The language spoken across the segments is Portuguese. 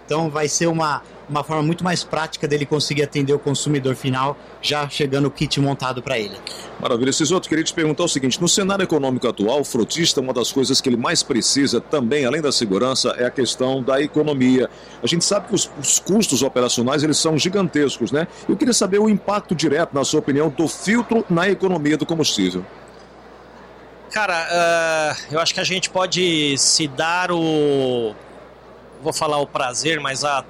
Então vai ser uma forma muito mais prática dele conseguir atender o consumidor final, já chegando o kit montado para ele. Maravilha. Cisoto, queria te perguntar o seguinte: no cenário econômico atual, o frutista, uma das coisas que ele mais precisa também, além da segurança, é a questão da economia. A gente sabe que os custos operacionais, eles são gigantescos, né? Eu queria saber o impacto direto, na sua opinião, do filtro na economia do combustível. Cara, eu acho que a gente pode se dar vou falar o prazer, mas a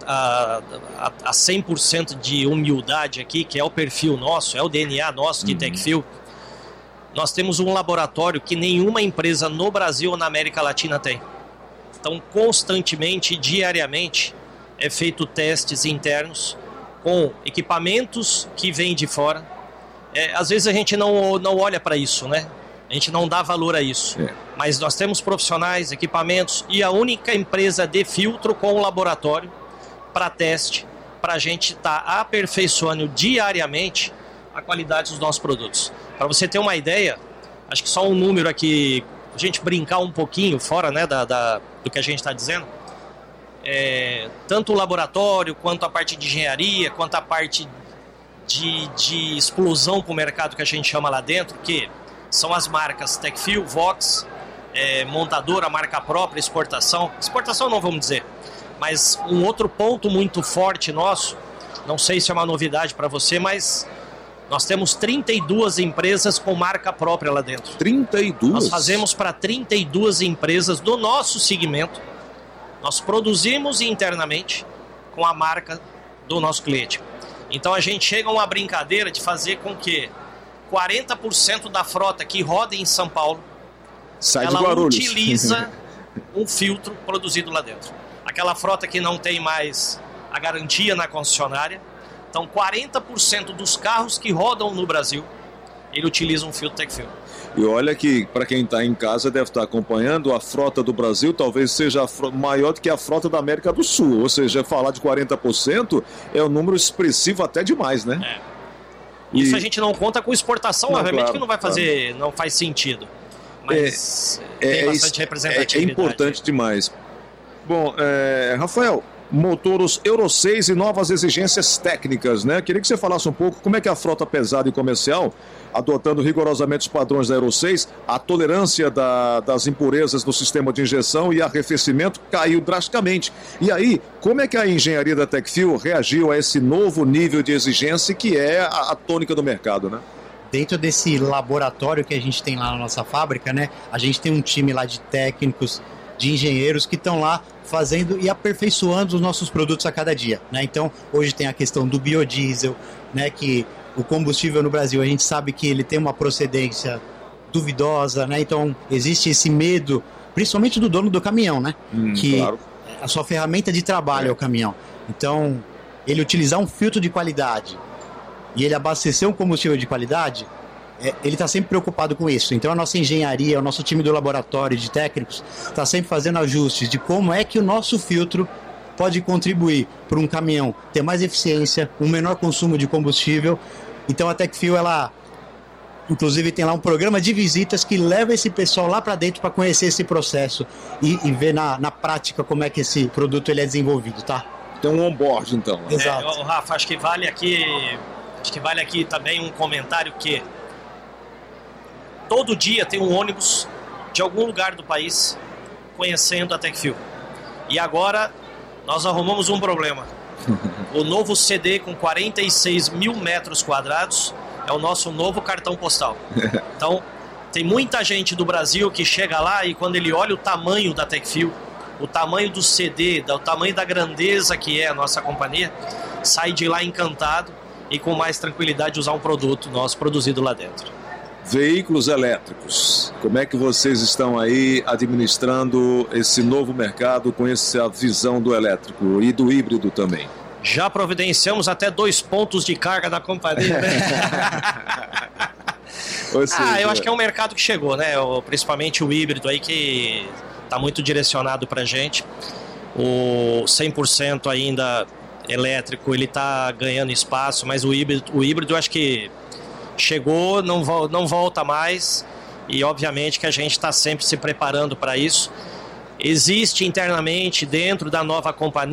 100% de humildade aqui, que é o perfil nosso, é o DNA nosso de TechFuel. Nós temos um laboratório que nenhuma empresa no Brasil ou na América Latina tem. Então, constantemente, diariamente, é feito testes internos com equipamentos que vêm de fora. Às vezes a gente não olha para isso, né? A gente não dá valor a isso. Mas nós temos profissionais, equipamentos e a única empresa de filtro com um laboratório para teste, para a gente estar aperfeiçoando diariamente a qualidade dos nossos produtos. Para você ter uma ideia, acho que só um número aqui, a gente brincar um pouquinho fora, né, do que a gente está dizendo, tanto o laboratório, quanto a parte de engenharia, quanto a parte de explosão para o mercado que a gente chama lá dentro, que são as marcas TechFuel, Vox, montadora, marca própria, exportação não vamos dizer, mas um outro ponto muito forte nosso, não sei se é uma novidade para você, mas nós temos 32 empresas com marca própria lá dentro. 32? Nós fazemos para 32 empresas do nosso segmento, nós produzimos internamente com a marca do nosso cliente. Então a gente chega a uma brincadeira de fazer com que 40% da frota que roda em São Paulo, ela utiliza um filtro produzido lá dentro. Aquela frota que não tem mais a garantia na concessionária. Então, 40% dos carros que rodam no Brasil, ele utiliza um filtro TechFuel. E olha que, para quem está em casa, deve estar acompanhando, a frota do Brasil talvez seja maior do que a frota da América do Sul. Ou seja, falar de 40% é um número expressivo até demais, né? Isso a gente não conta com exportação, obviamente, claro, que não vai fazer, claro. Não faz sentido. Mas tem bastante representatividade. É importante demais. Bom, Rafael, motores Euro 6 e novas exigências técnicas, né? Queria que você falasse um pouco como é que a frota pesada e comercial, adotando rigorosamente os padrões da Euro 6, a tolerância das impurezas no sistema de injeção e arrefecimento caiu drasticamente. E aí, como é que a engenharia da TechFuel reagiu a esse novo nível de exigência que é a tônica do mercado, né? Dentro desse laboratório que a gente tem lá na nossa fábrica, né? A gente tem um time lá de técnicos, de engenheiros que estão lá fazendo e aperfeiçoando os nossos produtos a cada dia, né? Então, hoje tem a questão do biodiesel, né? Que o combustível no Brasil, a gente sabe que ele tem uma procedência duvidosa, né? Então, existe esse medo, principalmente do dono do caminhão, né? Que claro. A sua ferramenta de trabalho é o caminhão. Então, ele utilizar um filtro de qualidade e ele abastecer um combustível de qualidade, ele está sempre preocupado com isso. Então a nossa engenharia, o nosso time do laboratório de técnicos está sempre fazendo ajustes de como é que o nosso filtro pode contribuir para um caminhão ter mais eficiência, um menor consumo de combustível. Então a TechFuel, ela inclusive tem lá um programa de visitas que leva esse pessoal lá para dentro para conhecer esse processo e ver na prática como é que esse produto ele é desenvolvido, tá? Tem um on-board, então. Exato. Rafa, acho que vale aqui também um comentário que todo dia tem um ônibus de algum lugar do país conhecendo a TechFuel. E agora nós arrumamos um problema. O novo CD com 46 mil metros quadrados é o nosso novo cartão postal. Então, tem muita gente do Brasil que chega lá e quando ele olha o tamanho da TechFuel, o tamanho do CD, o tamanho da grandeza que é a nossa companhia, sai de lá encantado e com mais tranquilidade de usar um produto nosso produzido lá dentro. Veículos elétricos, como é que vocês estão aí administrando esse novo mercado com essa visão do elétrico e do híbrido também? Já providenciamos até 2 pontos de carga na companhia, né? Eu acho que é um mercado que chegou, né? Principalmente o híbrido aí que está muito direcionado para a gente. O 100% ainda elétrico, ele está ganhando espaço, mas o híbrido eu acho que chegou, não volta mais, e obviamente que a gente está sempre se preparando para isso. Existe internamente dentro da nova companhia